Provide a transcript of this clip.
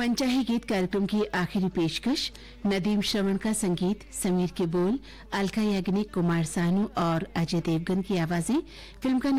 मनचाहे गीत कार्यक्रम की आखिरी पेशकश नदीम श्रवण का संगीत, समीर के बोल, अलका याग्निक, कुमार सानू और अजय देवगन की आवाजें। फिल्म का